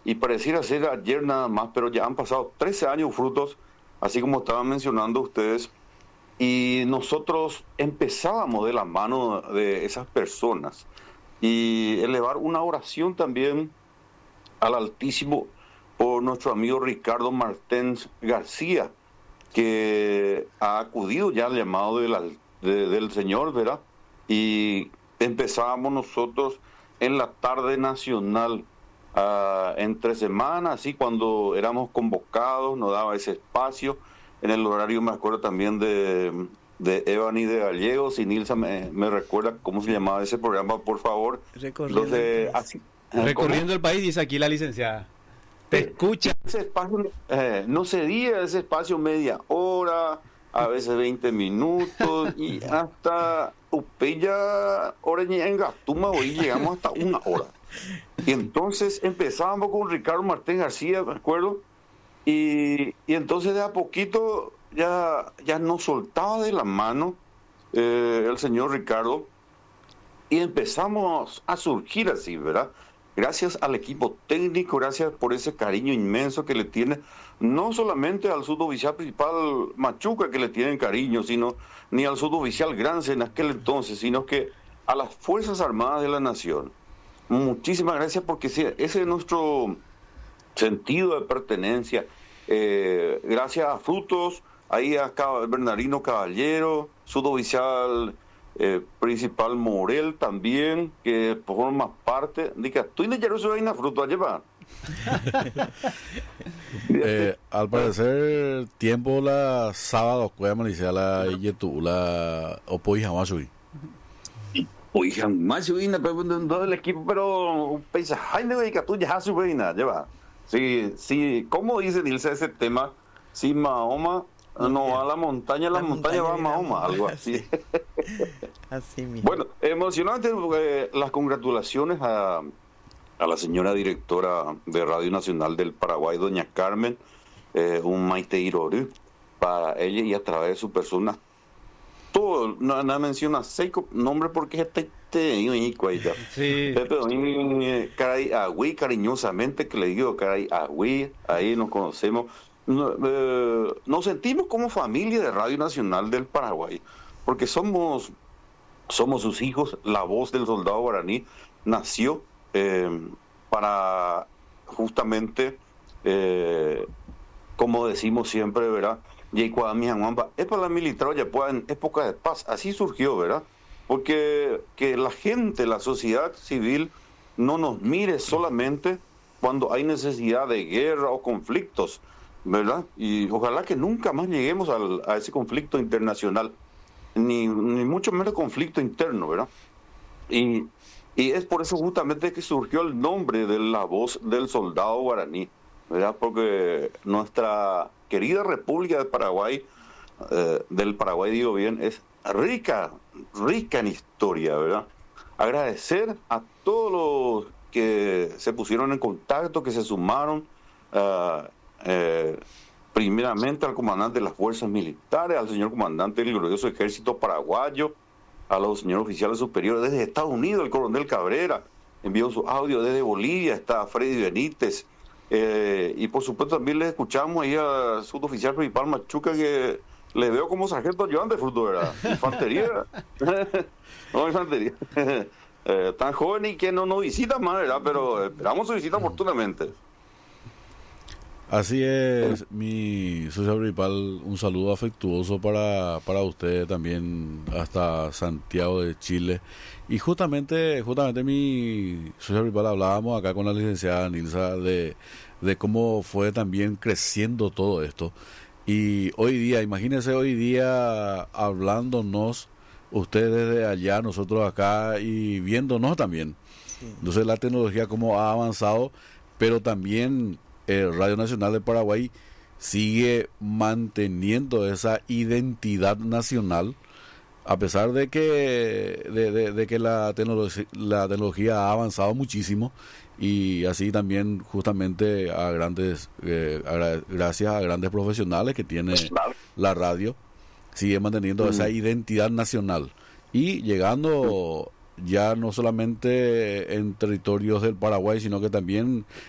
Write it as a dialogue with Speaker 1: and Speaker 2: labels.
Speaker 1: y pareciera ser ayer nada más, pero ya han pasado 13 años frutos, así como estaban mencionando ustedes, y nosotros empezábamos de la mano de esas personas y elevar una oración también al Altísimo por nuestro amigo Ricardo Martens García, que ha acudido ya al llamado del Señor, ¿verdad? Y empezábamos nosotros en la tarde nacional, entre semanas, así cuando éramos convocados, nos daba ese espacio. En el horario me acuerdo también de Evany de Gallegos, y Nilsa me recuerda cómo se llamaba ese programa, por favor.
Speaker 2: Recorriendo el país, dice aquí la licenciada. Te escucha.
Speaker 1: Ese espacio, no cedía ese espacio media hora, a veces 20 minutos, y hasta Upeya, hora en Gatuma, hoy llegamos hasta una hora. Y entonces empezábamos con Ricardo Martén García, me acuerdo, y entonces de a poquito ya nos soltaba de la mano el señor Ricardo, y empezamos a surgir así, ¿verdad? Gracias al equipo técnico, gracias por ese cariño inmenso que le tiene, no solamente al suboficial principal Machuca, que le tienen cariño, sino ni al suboficial Grance en aquel entonces, sino que a las Fuerzas Armadas de la Nación. Muchísimas gracias, porque sí, ese es nuestro sentido de pertenencia. Gracias a Frutos, ahí a Bernardino Caballero, suboficial principal Morel también, que forma parte. Diga, tú y yo soy una fruta, lleva.
Speaker 3: Al parecer, tiempo la sábado, cueva malicea la yetu, la opoy jamasui.
Speaker 1: Uy, jamás subí todo el equipo, pero pensa, ay, no, que tú ya subí nada, lleva. Sí, ¿cómo dice Nilsa ese tema? Si Mahoma no va a la montaña va a Mahoma, algo así.
Speaker 4: Así mismo.
Speaker 1: Bueno, emocionante, las congratulaciones a la señora directora de Radio Nacional del Paraguay, doña Carmen, un maite iroru para ella, y a través de su persona, todo, no menciona seis nombres porque
Speaker 2: sí.
Speaker 1: Caray Agüí, cariñosamente que le digo Caray Agüí, ahí nos conocemos. Nos sentimos como familia de Radio Nacional del Paraguay, porque somos sus hijos. La voz del soldado guaraní nació para justamente, como decimos siempre, ¿verdad? Es para la militar, ya en época de paz, así surgió, ¿verdad? Porque que la gente, la sociedad civil, no nos mire solamente cuando hay necesidad de guerra o conflictos, ¿verdad? Y ojalá que nunca más lleguemos a ese conflicto internacional, ni mucho menos conflicto interno, ¿verdad? Y es por eso justamente que surgió el nombre de la voz del soldado guaraní, ¿verdad? Porque nuestra querida República de Paraguay, del Paraguay digo bien, es rica en historia, ¿verdad? Agradecer a todos los que se pusieron en contacto, que se sumaron, primeramente al comandante de las fuerzas militares, al señor comandante del glorioso ejército paraguayo, a los señores oficiales superiores desde Estados Unidos, el coronel Cabrera envió su audio, desde Bolivia está Freddy Benítez, y por supuesto también le escuchamos ahí al suboficial principal Machuca, que le veo como sargento ayudante de fruto, ¿verdad? Infantería. No, infantería. Tan joven y que no nos visita más, ¿verdad? Pero esperamos su visita oportunamente.
Speaker 3: Así es, mi socio principal, un saludo afectuoso para usted también, hasta Santiago de Chile. Y justamente mi socio principal, hablábamos acá con la licenciada Nilsa de cómo fue también creciendo todo esto. Y hoy día, imagínense hoy día hablándonos, ustedes desde allá, nosotros acá, y viéndonos también. Entonces la tecnología cómo ha avanzado, pero también Radio Nacional de Paraguay sigue manteniendo esa identidad nacional, a pesar de que la tecnología ha avanzado muchísimo, y así también justamente gracias a grandes profesionales que tiene la radio, sigue manteniendo esa identidad nacional y llegando ya no solamente en territorios del Paraguay, sino que también